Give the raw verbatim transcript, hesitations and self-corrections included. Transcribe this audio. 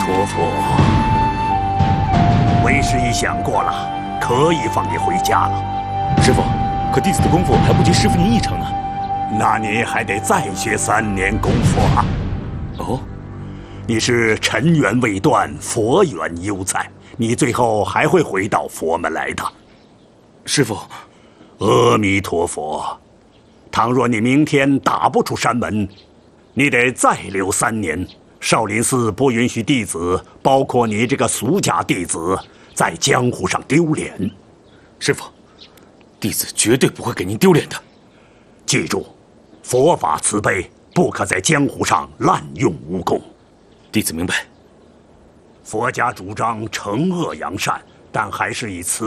陀佛，为师已想过了，可以放你回家了。 师傅，可弟子的功夫还不及师傅您一成呢。 那你还得再学三年功夫啊。 哦， 你是尘缘未断，佛缘犹在，你最后还会回到佛门来的。 师傅， 阿弥陀佛。倘若你明天打不出山门，你得再留三年。少林寺不允许弟子，包括你这个俗家弟子，在江湖上丢脸。 师傅，弟子绝对不会给您丢脸的。 记住，佛法慈悲，不可在江湖上滥用武功。 弟子明白。 佛家主张惩恶扬善，但还是以慈